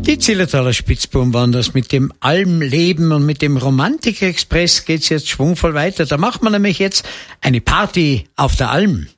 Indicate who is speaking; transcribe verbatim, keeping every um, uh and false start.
Speaker 1: Die Zillertaler Spitzbuben waren das mit dem Almleben, und mit dem Romantik-Express geht's jetzt schwungvoll weiter. Da macht man nämlich jetzt eine Party auf der Alm.